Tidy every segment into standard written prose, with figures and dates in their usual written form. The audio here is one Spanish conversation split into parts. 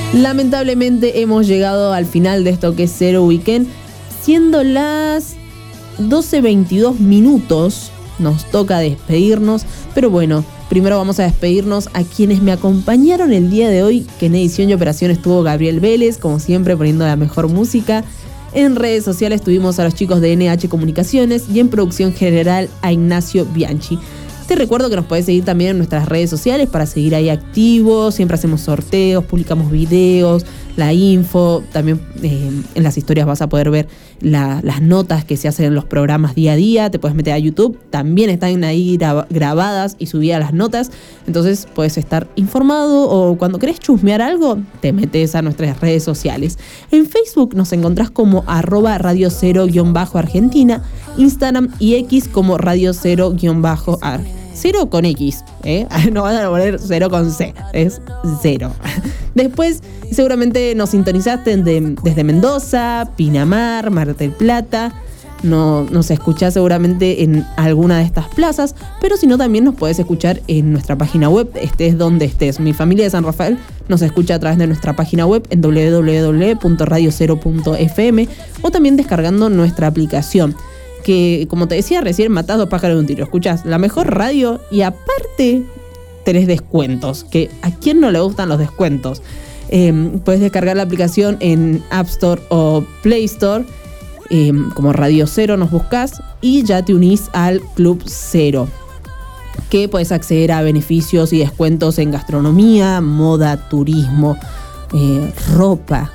Lamentablemente hemos llegado al final de esto que es Zero Weekend, siendo las 12:22 minutos. Nos toca despedirnos, pero bueno, primero vamos a despedirnos a quienes me acompañaron el día de hoy, que en edición y operación estuvo Gabriel Vélez, como siempre poniendo la mejor música. En redes sociales tuvimos a los chicos de NH Comunicaciones y en producción general a Ignacio Bianchi. Te recuerdo que nos podés seguir también en nuestras redes sociales para seguir ahí activos. Siempre hacemos sorteos, publicamos videos, la info. También en las historias vas a poder ver las notas que se hacen en los programas día a día. Te puedes meter a YouTube. También están ahí grabadas y subidas las notas. Entonces puedes estar informado o cuando querés chusmear algo, te metes a nuestras redes sociales. En Facebook nos encontrás como @Radio0_Argentina, Instagram y X como Radio0_Ar. 0 con X, no van a poner 0 con C, es 0. Después seguramente nos sintonizaste desde Mendoza, Pinamar, Mar del Plata. Nos escuchás seguramente en alguna de estas plazas, pero si no también nos podés escuchar en nuestra página web, estés donde estés. Mi familia de San Rafael nos escucha a través de nuestra página web en www.radio0.fm o también descargando nuestra aplicación, que como te decía recién, matás dos pájaros de un tiro. Escuchás la mejor radio y aparte tenés descuentos, que a quién no le gustan los descuentos. Puedes descargar la aplicación en App Store o Play Store, como Radio Cero nos buscas y ya te unís al Club Cero, que puedes acceder a beneficios y descuentos en gastronomía, moda, turismo, ropa,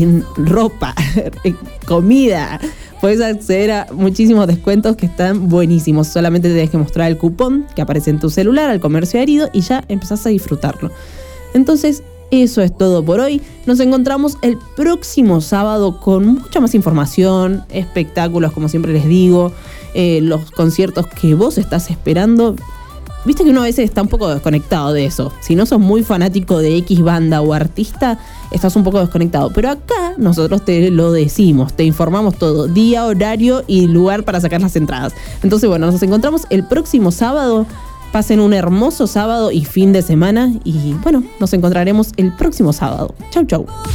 comida. Puedes acceder a muchísimos descuentos que están buenísimos. Solamente tenés que mostrar el cupón que aparece en tu celular al comercio adherido y ya empezás a disfrutarlo. Entonces, eso es todo por hoy. Nos encontramos el próximo sábado con mucha más información, espectáculos, como siempre les digo, los conciertos que vos estás esperando. Viste que uno a veces está un poco desconectado de eso. Si no sos muy fanático de X banda o artista, estás un poco desconectado. Pero acá nosotros te lo decimos, te informamos todo, día, horario y lugar para sacar las entradas. Entonces, bueno, nos encontramos el próximo sábado. Pasen un hermoso sábado y fin de semana. Y bueno, nos encontraremos el próximo sábado. Chau, chau.